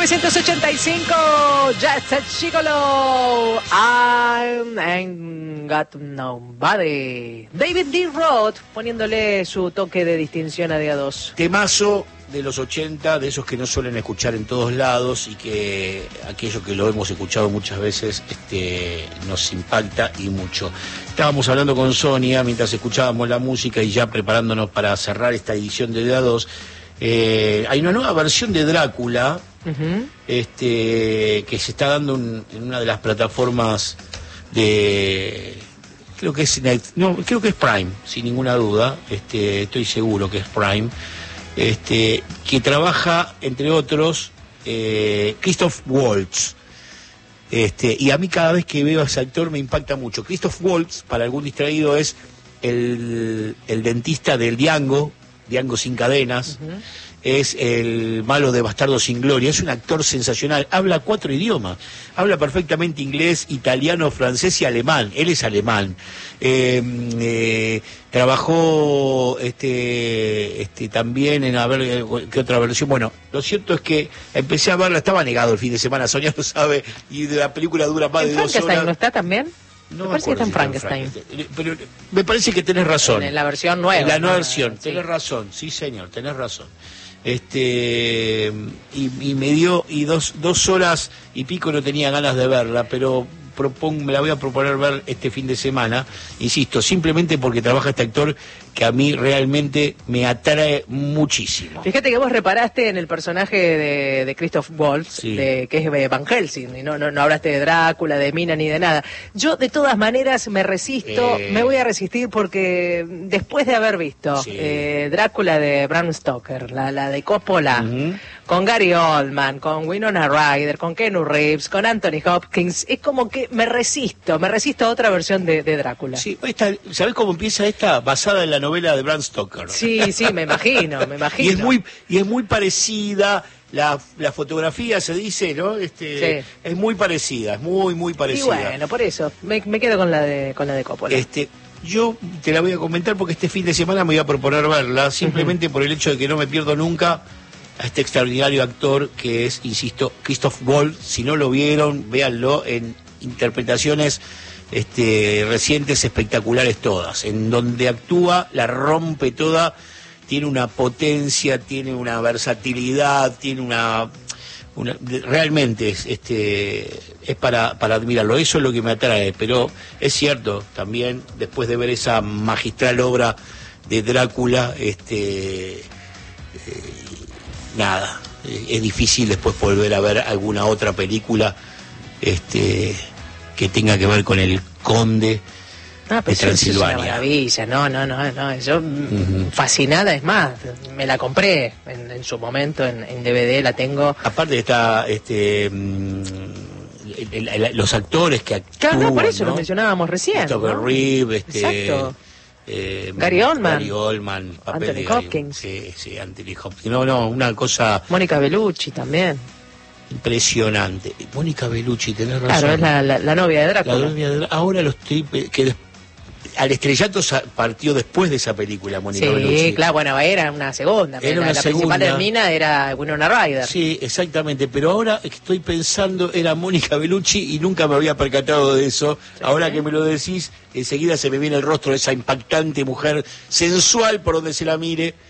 1985, Jet Set Gigolo, I Ain't Got Nobody. David Lee Roth poniéndole su toque de distinción a Día 2. Temazo de los 80, de esos que no suelen escuchar en todos lados y que aquello que lo hemos escuchado muchas veces nos impacta y mucho. Estábamos hablando con Sonia mientras escuchábamos la música y ya preparándonos para cerrar esta edición de Día 2. Hay una nueva versión de Drácula que se está dando en una de las plataformas de... creo que es Prime, sin ninguna duda. Estoy seguro que es Prime. Que trabaja, entre otros, Christoph Waltz. Y a mí cada vez que veo a ese actor me impacta mucho. Christoph Waltz, para algún distraído, es el dentista del Django sin cadenas. Es el malo de Bastardo sin Gloria. Es un actor sensacional. Habla 4 idiomas. Habla perfectamente inglés, italiano, francés y alemán. Él es alemán. Trabajó también en a ver qué otra versión. Bueno, lo cierto es que empecé a verla. Estaba negado el fin de semana, Sonia lo sabe, y la película dura más de 2 horas. ¿No está también? No me parece que está en Frankenstein. Pero me parece que tenés razón. En la versión nueva. En la nueva versión, sí. tenés razón, sí señor, tenés razón. Y me dio, y dos horas y pico no tenía ganas de verla, pero me la voy a proponer ver este fin de semana, insisto, simplemente porque trabaja este actor que a mí realmente me atrae muchísimo. Fíjate que vos reparaste en el personaje de Christoph Waltz, sí, que es Van Helsing, y no hablaste de Drácula, de Mina ni de nada. Yo de todas maneras me voy a resistir porque después de haber visto Drácula de Bram Stoker, la de Coppola, con Gary Oldman, con Winona Ryder, con Keanu Reeves, con Anthony Hopkins, es como que me resisto a otra versión de Drácula. Sí, ¿sabés cómo empieza esta? Basada en la novela de Bram Stoker. Sí, me imagino. Y es muy parecida, la fotografía se dice, ¿no? Es muy parecida, es muy parecida. Y bueno, por eso, me quedo con la de Coppola. Yo te la voy a comentar porque este fin de semana me voy a proponer verla, simplemente por el hecho de que no me pierdo nunca a este extraordinario actor que es, insisto, Christoph Waltz. Si no lo vieron, véanlo en interpretaciones recientes, espectaculares todas, en donde actúa, la rompe toda, tiene una potencia, tiene una versatilidad, tiene realmente es para admirarlo. Eso es lo que me atrae, pero es cierto también, después de ver esa magistral obra de Drácula, nada, es difícil después volver a ver alguna otra película que tenga que ver con el conde de Transilvania. Es una maravilla, no, yo fascinada, es más, me la compré en su momento en DVD, la tengo. Aparte está los actores que actúan. Claro, no, por eso lo mencionábamos recién. Christopher Reeve, exacto. Gary Oldman, Anthony Hopkins. Sí, Anthony Hopkins. No, una cosa. Mónica Bellucci también. Impresionante. Mónica Bellucci, tenés razón. Claro, es la novia de Drácula. Ahora los que al estrellato partió después de esa película, Mónica Bellucci. Sí, claro, bueno, era una segunda. La principal de Mina era Winona Ryder. Sí, exactamente, pero ahora estoy pensando, era Mónica Bellucci y nunca me había percatado de eso. Sí. Ahora que me lo decís, enseguida se me viene el rostro de esa impactante mujer sensual por donde se la mire.